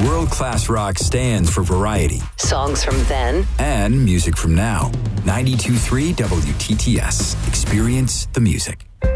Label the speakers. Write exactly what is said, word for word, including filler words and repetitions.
Speaker 1: World-class rock stands for variety.
Speaker 2: Songs from then.
Speaker 1: And music from now. ninety-two point three W T T S. Experience the music.